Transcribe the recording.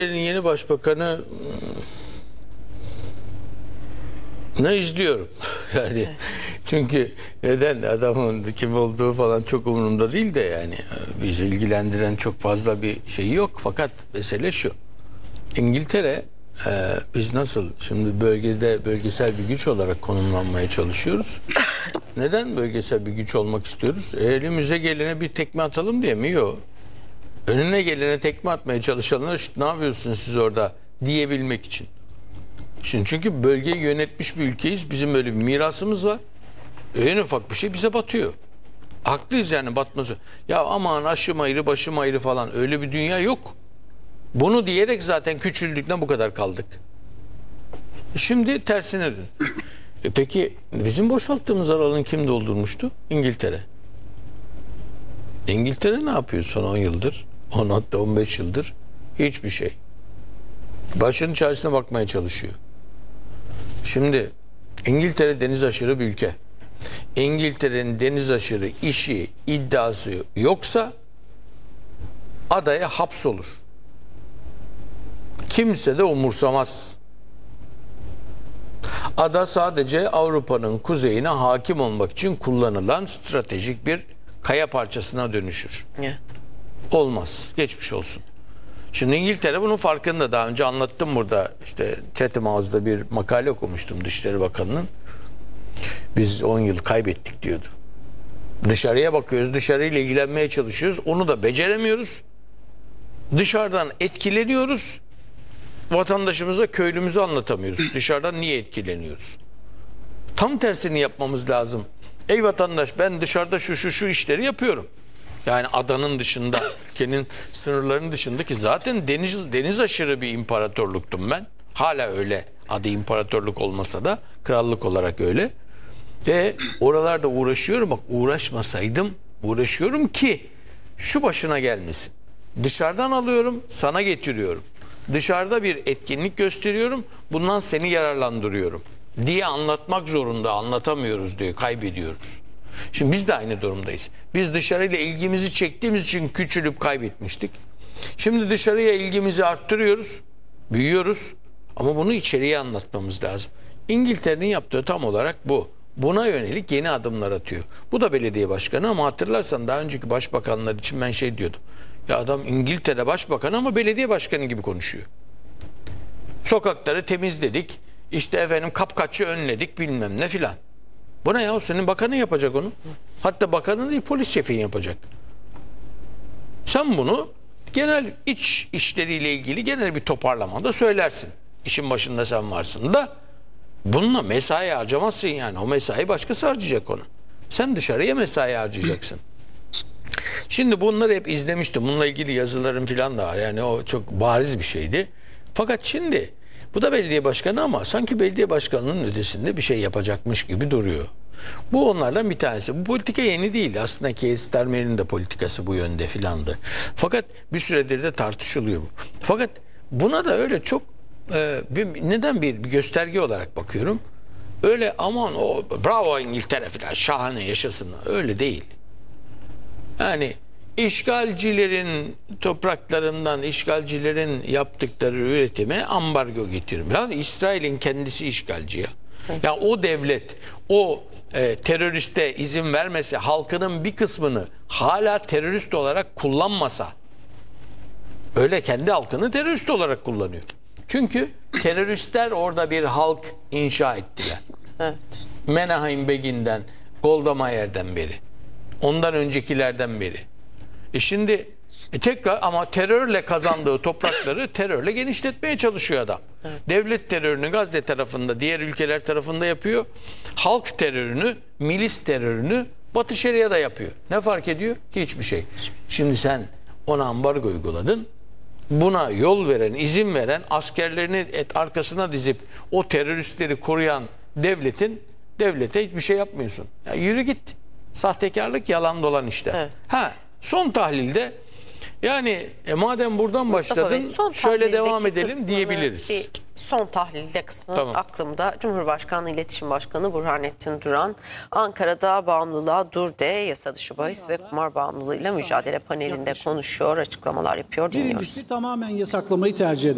Yeni başbakanı ne izliyorum yani çünkü neden adamın kim olduğu falan çok umurumda değil de yani bizi ilgilendiren çok fazla bir şey yok, fakat mesele şu: İngiltere, biz nasıl şimdi bölgede bölgesel bir güç olarak konumlanmaya çalışıyoruz. Neden bölgesel bir güç olmak istiyoruz? Elimize gelene bir tekme atalım diye mi? Yok. Önüne gelene tekme atmaya çalışanlar ne yapıyorsunuz siz orada diyebilmek için. Şimdi çünkü bölgeyi yönetmiş bir ülkeyiz. Bizim böyle bir mirasımız var. En ufak bir şey bize batıyor. Haklıyız yani batması. Ya aman aşım ayrı başım ayrı falan, öyle bir dünya yok. Bunu diyerek zaten küçüldükten bu kadar kaldık. Şimdi tersine dön. Peki bizim boşalttığımız alanı kim doldurmuştu? İngiltere. İngiltere ne yapıyor son 10 yıldır? 10 hatta 15 yıldır? Hiçbir şey. Başının çaresine bakmaya çalışıyor. Şimdi İngiltere deniz aşırı bir ülke. İngiltere'nin deniz aşırı işi, iddiası yoksa adaya hapsolur. Kimse de umursamaz. Ada sadece Avrupa'nın kuzeyine hakim olmak için kullanılan stratejik bir kaya parçasına dönüşür. Olmaz. Geçmiş olsun. Şimdi İngiltere bunun farkında. Daha önce anlattım burada. İşte Chatham House'da bir makale okumuştum Dışişleri Bakanı'nın. Biz 10 yıl kaybettik diyordu. Dışarıya bakıyoruz, dışarıyla ilgilenmeye çalışıyoruz. Onu da beceremiyoruz. Dışarıdan etkileniyoruz. Vatandaşımıza, köylümüzü anlatamıyoruz. Dışarıdan niye etkileniyoruz? Tam tersini yapmamız lazım. Ey vatandaş, ben dışarıda şu işleri yapıyorum. Yani adanın dışında, ülkenin sınırlarının dışındaki zaten deniz aşırı bir imparatorluktum ben. Hala öyle. Adı imparatorluk olmasa da krallık olarak öyle. Ve oralarda uğraşıyorum. Bak, uğraşıyorum ki şu başına gelmesin. Dışarıdan alıyorum, sana getiriyorum. Dışarıda bir etkinlik gösteriyorum, bundan seni yararlandırıyorum diye anlatmak zorunda. Anlatamıyoruz diye kaybediyoruz. Şimdi biz de aynı durumdayız. Biz dışarıyla ilgimizi çektiğimiz için küçülüp kaybetmiştik. Şimdi dışarıya ilgimizi arttırıyoruz, büyüyoruz, ama bunu içeriye anlatmamız lazım. İngiltere'nin yaptığı tam olarak bu. Buna yönelik yeni adımlar atıyor. Bu da belediye başkanı, ama hatırlarsan daha önceki başbakanlar için ben şey diyordum. Ya adam İngiltere başbakanı ama belediye başkanı gibi konuşuyor. Sokakları temizledik, işte efendim kapkaççı önledik bilmem ne filan. Bu ne ya? Senin bakanın yapacak onu. Hatta bakanın değil, polis şefin yapacak. Sen bunu genel iç işleriyle ilgili genel bir toparlamada söylersin. İşin başında sen varsın da bununla mesai harcamazsın yani. O mesai başkası harcayacak onu. Sen dışarıya mesai harcayacaksın. Şimdi bunları hep izlemiştim. Bununla ilgili yazılarım falan da var. Yani o çok bariz bir şeydi. Fakat şimdi bu da belediye başkanı, ama sanki belediye başkanının ötesinde bir şey yapacakmış gibi duruyor. Bu onlardan bir tanesi. Bu politika yeni değil. Aslında Keir Starmer'in de politikası bu yönde filandı. Fakat bir süredir de tartışılıyor bu. Fakat buna da öyle çok neden bir gösterge olarak bakıyorum. Öyle aman o bravo İngiltere filan şahane yaşasın. Öyle değil. Yani işgalcilerin topraklarından, işgalcilerin yaptıkları üretime ambargo getiriyor. Yani İsrail'in kendisi işgalci ya. Ya o devlet o teröriste izin vermese, halkının bir kısmını hala terörist olarak kullanmasa, öyle kendi halkını terörist olarak kullanıyor. Çünkü teröristler orada bir halk inşa ettiler. Evet. Menahem Begin'den, Golda Meir'den beri. Ondan öncekilerden beri. Şimdi tekrar ama terörle kazandığı toprakları terörle genişletmeye çalışıyor adam. Evet. Devlet terörünü Gazze tarafında, diğer ülkeler tarafında yapıyor. Halk terörünü, milis terörünü Batı Şeria'da yapıyor. Ne fark ediyor? Hiçbir şey. Şimdi sen ona ambargo uyguladın. Buna yol veren, izin veren, askerlerini arkasına dizip o teröristleri koruyan devlete hiçbir şey yapmıyorsun. Ya yürü git. Sahtekarlık, yalan dolan işte. Evet. Son tahlilde yani madem buradan başladın şöyle devam edelim diyebiliriz. Son tahlilde kısmı tamam. Aklımda. Cumhurbaşkanlığı İletişim Başkanı Burhanettin Duran, Ankara'da bağımlılığa dur de, yasa dışı bahis ve kumar bağımlılığıyla mücadele panelinde konuşuyor, açıklamalar yapıyor, dinliyoruz. Birincisi tamamen yasaklamayı tercih eder.